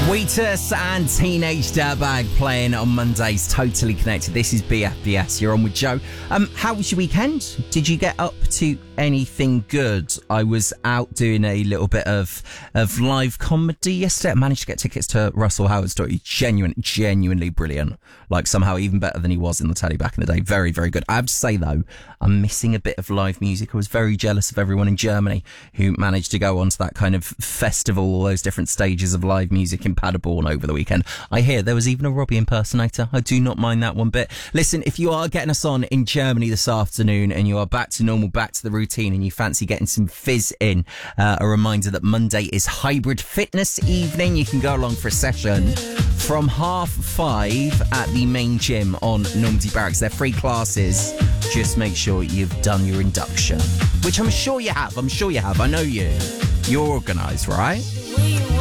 Wheatus and Teenage Dirtbag playing on Mondays, Totally Connected. This is BFBS. You're on with Joe. How was your weekend? Did you get up to anything good? I was out doing a little bit of live comedy yesterday. I managed to get tickets to Russell Howard's story. Genuinely brilliant. Like somehow even better than he was in the telly back in the day. Very, very good. I have to say though, I'm missing a bit of live music. I was very jealous of everyone in Germany who managed to go onto that kind of festival, all those different stages of live music in Paderborn over the weekend. I hear there was even a Robbie impersonator. I do not mind that one bit. Listen, if you are getting us on in Germany this afternoon and you are back to normal, back to the routine, and you fancy getting some fizz in, a reminder that Monday is hybrid fitness evening. You can go along for a session from 5:30 at the main gym on Normandy Barracks. They're free classes. Just make sure you've done your induction, which I'm sure you have. I know you. You're organised, right?